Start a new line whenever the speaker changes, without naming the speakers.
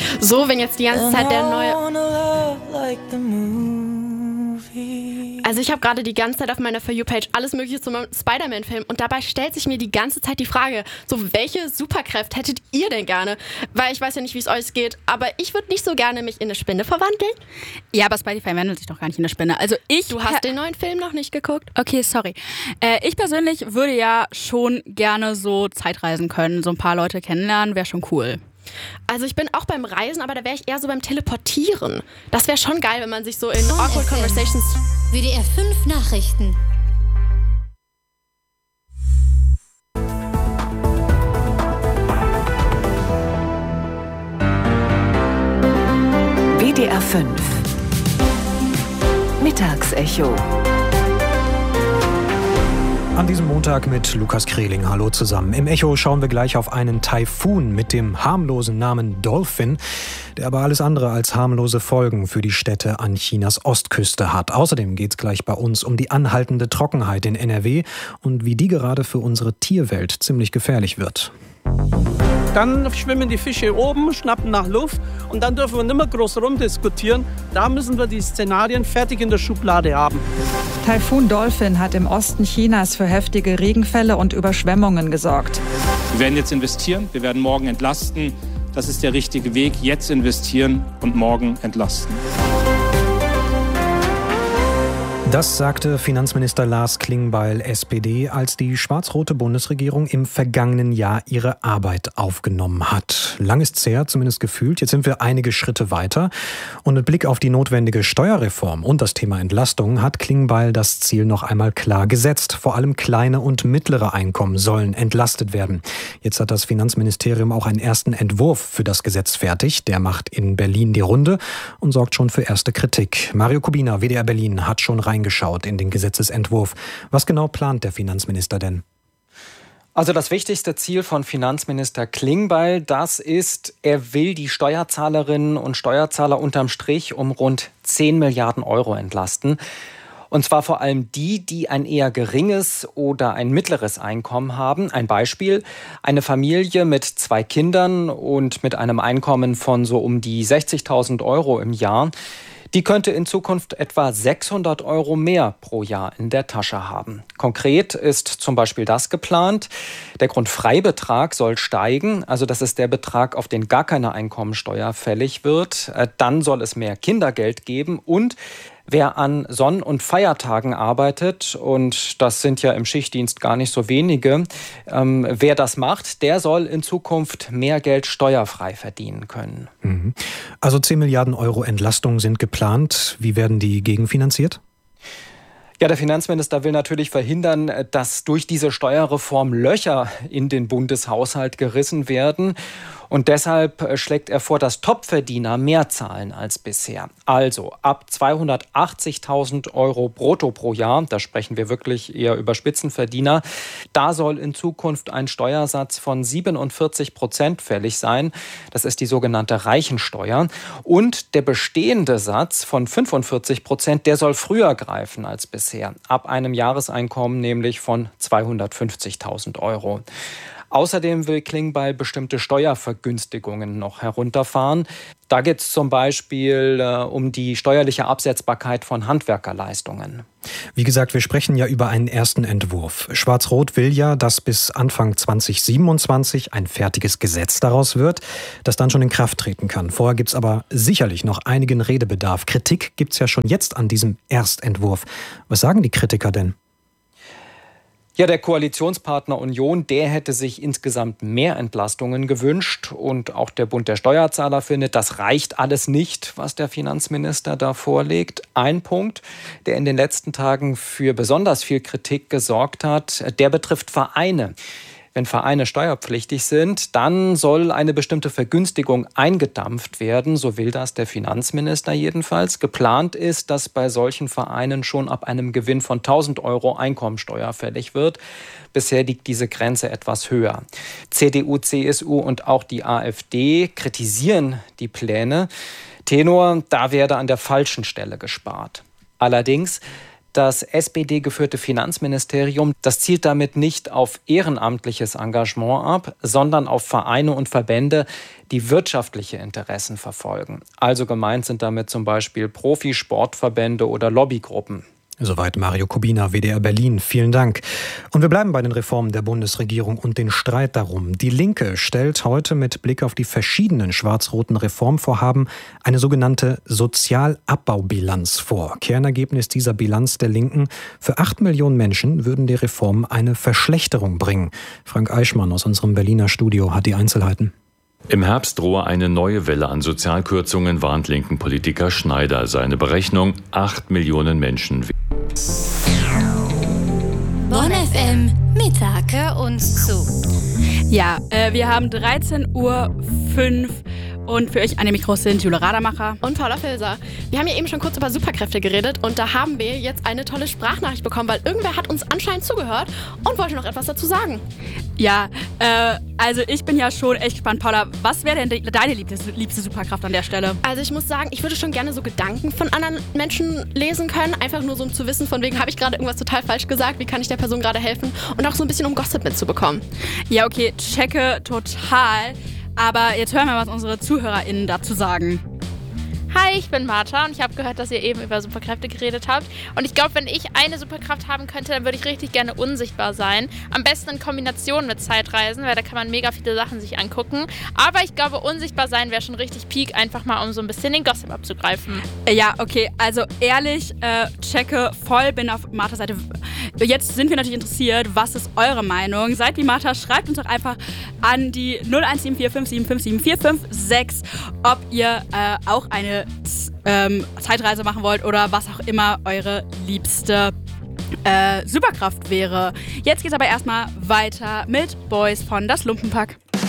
So, wenn jetzt die ganze Zeit der neue... Also ich habe gerade die ganze Zeit auf meiner For You-Page alles mögliche zum Spider-Man-Film und dabei stellt sich mir die ganze Zeit die Frage, so welche Superkräfte hättet ihr denn gerne? Weil ich weiß ja nicht, wie es euch geht, aber ich würde nicht so gerne mich in eine Spinne verwandeln.
Ja, aber Spidey verwandelt sich doch gar nicht in eine Spinne. Also
Du hast den neuen Film noch nicht geguckt?
Okay, sorry. Ich persönlich würde ja schon gerne so Zeitreisen können, so ein paar Leute kennenlernen, wäre schon cool.
Also ich bin auch beim Reisen, aber da wäre ich eher so beim Teleportieren. Das wäre schon geil, wenn man sich so in awkward conversations...
WDR 5 Nachrichten.
WDR 5 Mittagsecho.
An diesem Montag mit Lukas Kreling. Hallo zusammen. Im Echo schauen wir gleich auf einen Taifun mit dem harmlosen Namen Dolphin, der aber alles andere als harmlose Folgen für die Städte an Chinas Ostküste hat. Außerdem geht es gleich bei uns um die anhaltende Trockenheit in NRW und wie die gerade für unsere Tierwelt ziemlich gefährlich wird.
Dann schwimmen die Fische oben, schnappen nach Luft und dann dürfen wir nicht mehr groß rumdiskutieren. Da müssen wir die Szenarien fertig in der Schublade haben.
Taifun Dolphin hat im Osten Chinas für heftige Regenfälle und Überschwemmungen gesorgt.
Wir werden jetzt investieren, wir werden morgen entlasten. Das ist der richtige Weg, jetzt investieren und morgen entlasten.
Das sagte Finanzminister Lars Klingbeil, SPD, als die schwarz-rote Bundesregierung im vergangenen Jahr ihre Arbeit aufgenommen hat. Lang ist's her, zumindest gefühlt. Jetzt sind wir einige Schritte weiter. Und mit Blick auf die notwendige Steuerreform und das Thema Entlastung hat Klingbeil das Ziel noch einmal klar gesetzt. Vor allem kleine und mittlere Einkommen sollen entlastet werden. Jetzt hat das Finanzministerium auch einen ersten Entwurf für das Gesetz fertig. Der macht in Berlin die Runde und sorgt schon für erste Kritik. Mario Kubina, WDR Berlin, hat schon reingeschaut in den Gesetzesentwurf. Was genau plant der Finanzminister denn?
Also das wichtigste Ziel von Finanzminister Klingbeil, das ist, er will die Steuerzahlerinnen und Steuerzahler unterm Strich um rund 10 Milliarden Euro entlasten. Und zwar vor allem die, die ein eher geringes oder ein mittleres Einkommen haben. Ein Beispiel: Eine Familie mit 2 Kindern und mit einem Einkommen von so um die 60.000 Euro im Jahr, die könnte in Zukunft etwa 600 Euro mehr pro Jahr in der Tasche haben. Konkret ist zum Beispiel das geplant: Der Grundfreibetrag soll steigen, also das ist der Betrag, auf den gar keine Einkommensteuer fällig wird. Dann soll es mehr Kindergeld geben und wer an Sonn- und Feiertagen arbeitet, und das sind ja im Schichtdienst gar nicht so wenige, wer das macht, der soll in Zukunft mehr Geld steuerfrei verdienen können.
Also 10 Milliarden Euro Entlastung sind geplant. Wie werden die gegenfinanziert?
Ja, der Finanzminister will natürlich verhindern, dass durch diese Steuerreform Löcher in den Bundeshaushalt gerissen werden. Und deshalb schlägt er vor, dass Topverdiener mehr zahlen als bisher. Also ab 280.000 Euro brutto pro Jahr, da sprechen wir wirklich eher über Spitzenverdiener, da soll in Zukunft ein Steuersatz von 47% fällig sein. Das ist die sogenannte Reichensteuer. Und der bestehende Satz von 45%, der soll früher greifen als bisher. Ab einem Jahreseinkommen nämlich von 250.000 Euro. Außerdem will Klingbeil bestimmte Steuervergünstigungen noch herunterfahren. Da geht es zum Beispiel um die steuerliche Absetzbarkeit von Handwerkerleistungen.
Wie gesagt, wir sprechen ja über einen ersten Entwurf. Schwarz-Rot will ja, dass bis Anfang 2027 ein fertiges Gesetz daraus wird, das dann schon in Kraft treten kann. Vorher gibt es aber sicherlich noch einigen Redebedarf. Kritik gibt es ja schon jetzt an diesem Erstentwurf. Was sagen die Kritiker denn?
Ja, der Koalitionspartner Union, der hätte sich insgesamt mehr Entlastungen gewünscht. Und auch der Bund der Steuerzahler findet, das reicht alles nicht, was der Finanzminister da vorlegt. Ein Punkt, der in den letzten Tagen für besonders viel Kritik gesorgt hat, der betrifft Vereine. Wenn Vereine steuerpflichtig sind, dann soll eine bestimmte Vergünstigung eingedampft werden, so will das der Finanzminister jedenfalls. Geplant ist, dass bei solchen Vereinen schon ab einem Gewinn von 1.000 Euro Einkommensteuer fällig wird. Bisher liegt diese Grenze etwas höher. CDU, CSU und auch die AfD kritisieren die Pläne. Tenor, da werde an der falschen Stelle gespart. Allerdings, Das SPD-geführte Finanzministerium, das zielt damit nicht auf ehrenamtliches Engagement ab, sondern auf Vereine und Verbände, die wirtschaftliche Interessen verfolgen. Also gemeint sind damit zum Beispiel Profisportverbände oder Lobbygruppen.
Soweit Mario Kubina, WDR Berlin. Vielen Dank. Und wir bleiben bei den Reformen der Bundesregierung und den Streit darum. Die Linke stellt heute mit Blick auf die verschiedenen schwarz-roten Reformvorhaben eine sogenannte Sozialabbaubilanz vor. Kernergebnis dieser Bilanz der Linken: Für 8 Millionen Menschen würden die Reformen eine Verschlechterung bringen. Frank Eichmann aus unserem Berliner Studio hat die Einzelheiten.
Im Herbst drohe eine neue Welle an Sozialkürzungen, warnt linken Politiker Schneider. Seine Berechnung: 8 Millionen Menschen.
Bonn FM Mittag. Hör uns zu.
Ja, wir haben 13:05 Uhr und für euch an den Mikros sind Jule Rademacher
und Paula Filser. Wir haben ja eben schon kurz über Superkräfte geredet und da haben wir jetzt eine tolle Sprachnachricht bekommen, weil irgendwer hat uns anscheinend zugehört und wollte noch etwas dazu sagen.
Ja, also ich bin ja schon echt gespannt. Paula, was wäre denn deine liebste Superkraft an der Stelle?
Also ich muss sagen, ich würde schon gerne so Gedanken von anderen Menschen lesen können, einfach nur so um zu wissen, von wegen, habe ich gerade irgendwas total falsch gesagt, wie kann ich der Person gerade helfen und auch so ein bisschen um Gossip mitzubekommen.
Ja, okay, checke total. Aber jetzt hören wir, was unsere ZuhörerInnen dazu sagen.
Hi, ich bin Martha und ich habe gehört, dass ihr eben über Superkräfte geredet habt. Und ich glaube, wenn ich eine Superkraft haben könnte, dann würde ich richtig gerne unsichtbar sein. Am besten in Kombination mit Zeitreisen, weil da kann man mega viele Sachen sich angucken. Aber ich glaube, unsichtbar sein wäre schon richtig Peak, einfach mal um so ein bisschen den Gossip abzugreifen.
Ja, okay, also ehrlich, checke voll, bin auf Marthas Seite. Jetzt sind wir natürlich interessiert, was ist eure Meinung? Seid wie Martha, schreibt uns doch einfach an die 017457574556, ob ihr auch eine Zeitreise machen wollt oder was auch immer eure liebste Superkraft wäre. Jetzt geht's aber erstmal weiter mit Boys von Das Lumpenpack.